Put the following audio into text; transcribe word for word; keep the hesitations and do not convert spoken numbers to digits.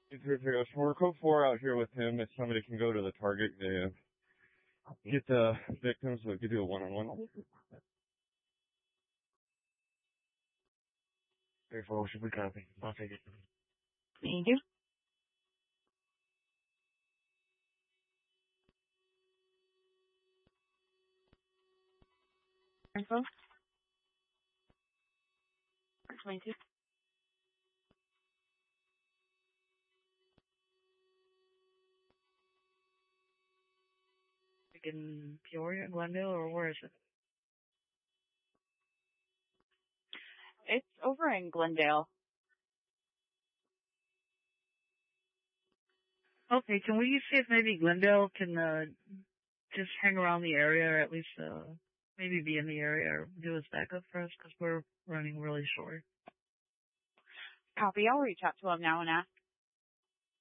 We're code four out here with him. If somebody can go to the target, uh, get the victims, so we can do a one-on-one. Three four, should we copy? I'll take it. Thank you. Info. twenty-two. In Peoria, Glendale, or where is it? It's over in Glendale. Okay, can we see if maybe Glendale can uh, just hang around the area, or at least uh, maybe be in the area, or do his backup for us, because we're running really short. Copy. I'll reach out to him now and ask